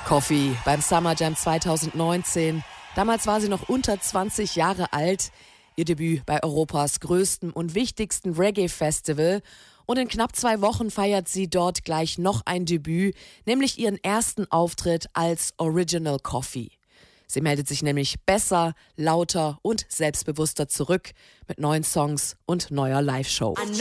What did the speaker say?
Coffee beim Summer Jam 2019. Damals war sie noch unter 20 Jahre alt. Ihr Debüt bei Europas größtem und wichtigsten Reggae-Festival. Und in knapp 2 Wochen feiert sie dort gleich noch ein Debüt, nämlich ihren ersten Auftritt als Original Coffee. Sie meldet sich nämlich besser, lauter und selbstbewusster zurück mit neuen Songs und neuer Live-Show.